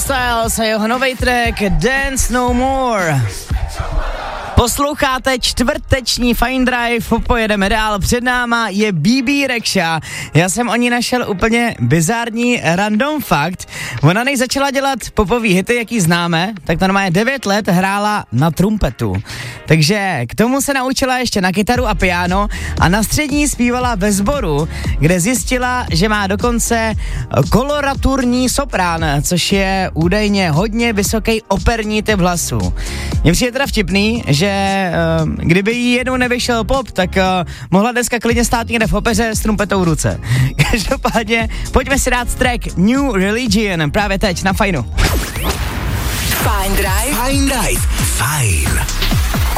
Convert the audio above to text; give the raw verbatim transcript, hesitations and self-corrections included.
Styles a jeho nový track Dance No More. Posloucháte čtvrteční Fine Drive, pojedeme dál, před náma je bé bé Rexha. Já jsem o ní našel úplně bizární random fakt. Ona než začala dělat popový hity, jaký známe, tak normálně devět let hrála na trumpetu. Takže k tomu se naučila ještě na kytaru a piano a na střední zpívala ve sboru, kde zjistila, že má dokonce koloraturní soprán, což je údajně hodně vysoký operní typ hlasu. Mně přijde teda vtipný, že uh, kdyby jí jednou nevyšel pop, tak uh, mohla dneska klidně stát někde v opeře s trumpetou v ruce. Každopádně pojďme si dát track New Religion právě teď na Fajnu. Fine Drive. Fine Drive. Fajn.